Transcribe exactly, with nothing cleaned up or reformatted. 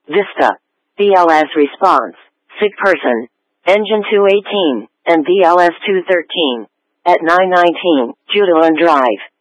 Vista. B L S response. Sick person. Engine two eighteen, and B L S two thirteen. At nine nineteen, Judeland Drive.